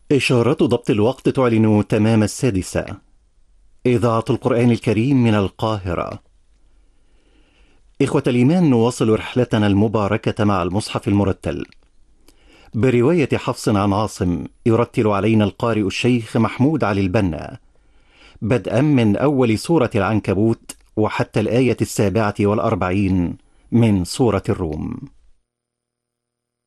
إشارات ضبط الوقت تعلن تمام 6. إذاعة القرآن الكريم من القاهرة. إخوة الإيمان، نواصل رحلتنا المباركة مع المصحف المرتل برواية حفص عن عاصم، يرتل علينا القارئ الشيخ محمود علي البنا، بدءا من أول سورة العنكبوت وحتى الآية 47 من سورة الروم.